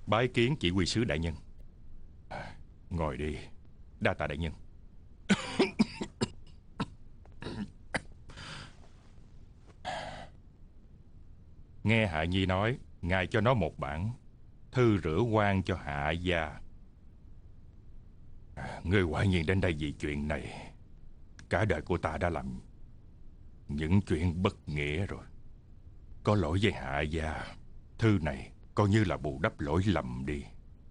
Bái kiến chỉ huy sứ đại nhân. Ngồi đi. Đa tạ đại nhân. Nghe Hạ Nhi nói ngài cho nó một bản thư rửa oan cho Hạ gia. Ngươi quả nhiên đến đây vì chuyện này. Cả đời của ta đã làm những chuyện bất nghĩa rồi. Có lỗi với Hạ gia. Thư này coi như là bù đắp lỗi lầm đi.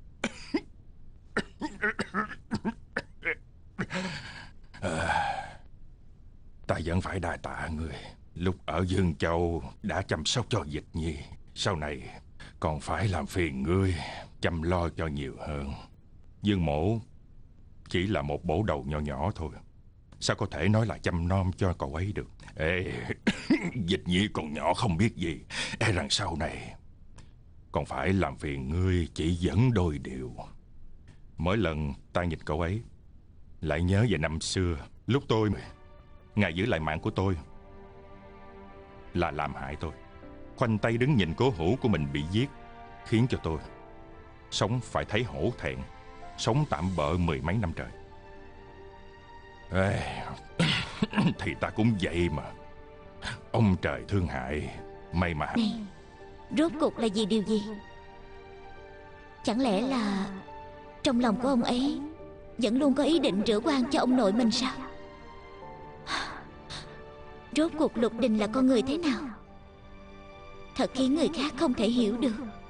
Ta vẫn phải đa tạ người. Lúc ở Dương Châu đã chăm sóc cho Dịch Nhi. Sau này còn phải làm phiền ngươi chăm lo cho nhiều hơn. Dương mỗ chỉ là một bổ đầu nhỏ nhỏ thôi, sao có thể nói là chăm nom cho cậu ấy được. Ê, Dịch Nhi còn nhỏ không biết gì, e rằng sau này còn phải làm phiền ngươi chỉ dẫn đôi điều. Mỗi lần ta nhìn cậu ấy lại nhớ về năm xưa, lúc ngài giữ lại mạng của tôi là làm hại tôi, khoanh tay đứng nhìn cố hữu của mình bị giết, khiến cho tôi sống phải thấy hổ thẹn, sống tạm bợ mười mấy năm trời. Ê, thì ta cũng vậy mà. Ông trời thương hại, may mà. Này, rốt cuộc là vì điều gì? Chẳng lẽ là trong lòng của ông ấy vẫn luôn có ý định rửa oan cho ông nội mình sao? Rốt cuộc Lục Đình là con người thế nào? Thật khiến người khác không thể hiểu được.